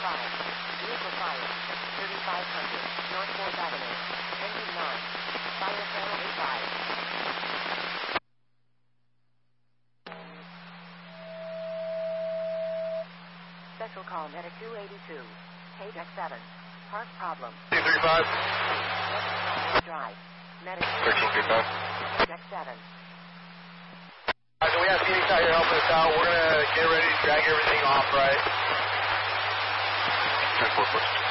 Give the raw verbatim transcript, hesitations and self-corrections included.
five. Vehicle fire. thirty-five hundred. North fourth Avenue. Engine nine. Fire channel A five. Special call medic two eighty-two. Page X seven. Park problem. two three five. Drive. Medic thirteen thirty-five. Page X seven. Alright, so we have Phoenix out here helping us out. We're going to get ready to drag everything off, right? ten four foot.